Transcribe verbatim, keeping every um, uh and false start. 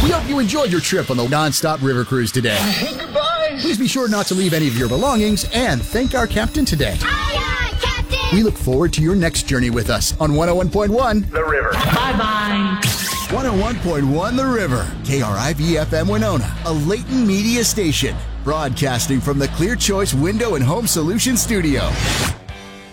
We hope you enjoyed your trip on the Nonstop River Cruise today. Goodbye. Please be sure not to leave any of your belongings and thank our captain today. Aye, aye, Captain. We look forward to your next journey with us on one oh one point one The River. Bye-bye. one oh one point one The River, K R I V F M Winona, a Leighton Media station, broadcasting from the Clear Choice Window and Home Solutions Studio.